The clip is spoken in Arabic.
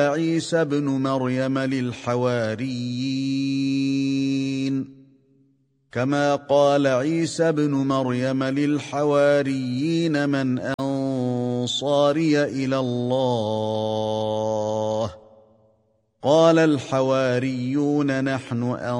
عيسى ابن مريم للحواريين كما قال عيسى ابن مريم للحواريين من أنصاري إلى الله قال الحواريون نحن